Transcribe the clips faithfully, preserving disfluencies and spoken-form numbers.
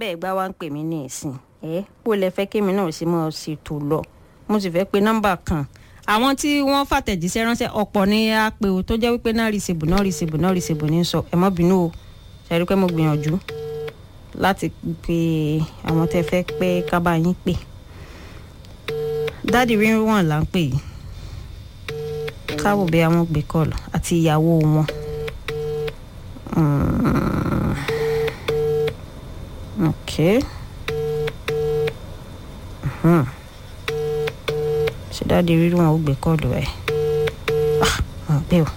bẹ́ẹ̀ gbá wá ń pè mí ní ìsìn ẹ bó lẹ fẹ́ kémi náà sì mọ́ ṣètò lọ mo sì fẹ́ pe nọ́mbà kan àwọn tí wọ́n fàtẹ̀jíṣẹ́ ránṣẹ́ ọ̀pọ̀ ní a pé o tó jẹ́ wípé náà rìsìbù náà rìsìbù náà rìsìbù ní sọ ẹ má bínú o ṣàrí pé mo gbìyànjú láti pe àwọn tẹ́ fẹ́ pé kábà yín pè dáàdì rí wọn là ń pè yìí káwọ́ bí àwọn gbé kọ́ọ̀lù àti ìyàwó wọn. Mm. Okay. Hmm. Ṣé dáàdi rí wọn ò gbé kọ́ọ̀dù ẹ̀? Ah, wọn gbé o.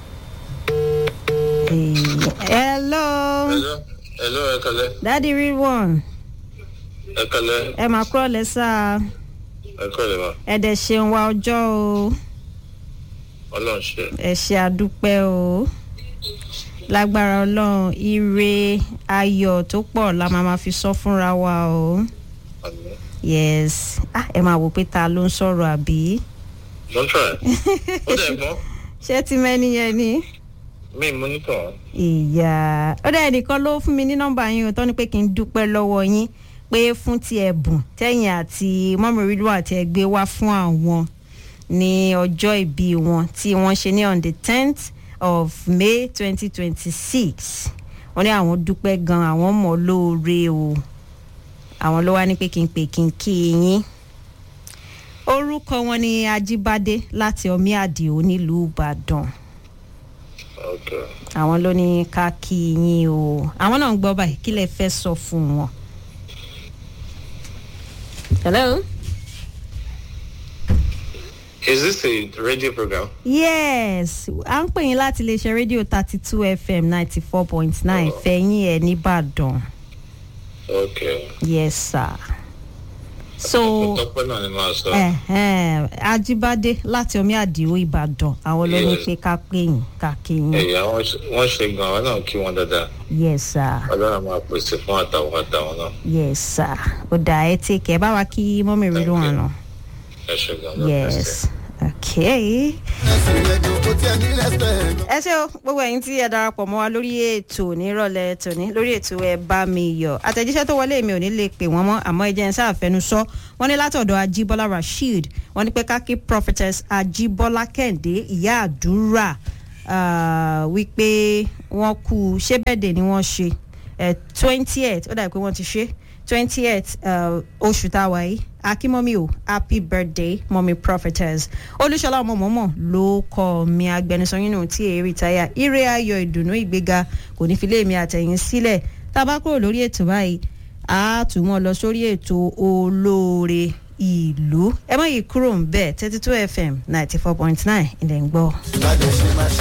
Hello. Hello. Hello, ẹ kálẹ́. Dáàdi rí wọn. Ẹ kálẹ́. Ẹ máa kúrò lẹ́sà. Ẹ kálẹ́ ma. Ẹ dẹ̀ ṣeun wa ọjọ́ o. Ọlọ́run ṣe. Ẹ ṣe àdúpẹ́ o. Lágbára Ọlọ́run ire ayọ̀ tó pọ̀ la máa ma fi sọ fúnra wa o. Àmín. Yes. Ah, ẹ máa wò pé ta ló ń sọ̀rọ̀ àbí? Don't try. Ó dẹ̀ mọ́. Ṣé ti mẹ́ni yẹn ni? Mi mú nìkan. Ìyá. Ó dẹ̀ nìkan ló fún mi ní nọ́mbà yín o tó ní pé kí n dúpẹ́ lọ́wọ́ yín pé fún ti ẹ̀bùn tẹ́yìn àti mọ́mí Ridwan àti ẹgbẹ́ wá fún àwọn ní ọjọ́ ìbí wọn tí wọ́n ṣe ní on the tenth of May twenty twenty-six. Wọ́n ní àwọn dúpẹ́ gan àwọn mọ̀ lóore o. Àwọn ló wá ní pé kí n pè kí n kí yín. Orúkọ wọn ni Ajíbádé láti Ọmí Àdìó nílùú Ìbàdàn. Okay. Àwọn ló ní ká kí yín o. Àwọn náà ń gbọ́ báyìí kí lẹ fẹ́ sọ fún wọn. Hello? Is this a radio program? Yes. À ń pè yín láti iléeṣẹ́ rédíò thirty-two F M ninety-four point nine Oh. Fẹ̀yìn ẹ̀ nìbàdàn. Okay. Yes, sir. So, Tọ́pẹ́ náà ni máa sọ. eh, eh, Ajíbádé láti Ọmí Àdìó Ìbàdàn. Àwọn ló ní Yes. pé ká pè yín, ká kí yín. Ẹ̀yà wọ́n ṣe gan àwọn náà kí wọ́n dáadáa. Yes, sir. Ọlọ́run máa pèsè fún àtàwọn àtàwọn náà. Yes, sir. Ó dà ẹ́ tí kẹ́ bá wa kí mọ́mí Ridwan náà. Ẹ ṣe gan. Yes. Okay. Ẹ ṣé o gbogbo ẹ̀yin tí ẹ darapọ̀ mọ́ wa lórí ètò nírọ̀lẹ́ tòní lórí ètò ẹ bá mi yọ̀ àtẹ̀jíṣẹ́ tó wọlé mi ò ní lè pè wọ́n mọ́ àmọ́ ẹ jẹ́ n ṣàfẹnusọ wọ́n ní látọ̀dọ̀ Ajíbọ́lá Rasheed wọ́n ní pé kákí prophetess Ajíbọ́lá Kẹ́hìndé ìyá àdúrà wípé wọ́n kú ṣé bẹ́ẹ̀dẹ̀ ni wọ́n ṣe twentieth ó dà pé wọ́n ti ṣe twentieth oṣù tá a wà yìí akínmọ́mí o happy birthday mọ́mí prophetess olúṣọlá ọmọọmọ ló kọ mi agbẹnusọ yín nù tí èyí rìtáyà ire ayọ̀ ìdùnnú ìgbéga kò ní fi lé mi àtẹ̀yìn sílẹ̀ tá a bá kúrò lórí ètò báyìí a tún mọ́ lọ sórí ètò olóore ìlú ẹ má yí kúrò ń bẹ̀ thirty-two F M ninety-four point nine ilẹ̀ ń gbọ́.